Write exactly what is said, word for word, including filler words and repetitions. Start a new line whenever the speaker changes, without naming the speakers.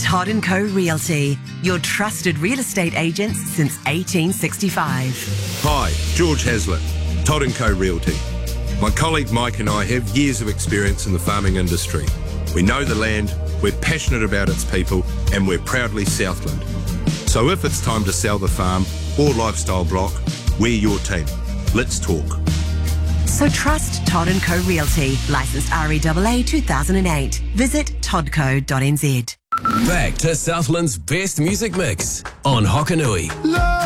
Todd and Co Realty, your trusted real estate agents since eighteen sixty-five.
Hi, George Hazlitt, Todd and Co Realty. My colleague Mike and I have years of experience in the farming industry. We know the land, we're passionate about its people, and we're proudly Southland. So if it's time to sell the farm or lifestyle block, we're your team. Let's talk.
So trust Todd and Co Realty, licensed R E A A two thousand eight. Visit toddco dot n z.
Back to Southland's best music mix on Hokanui.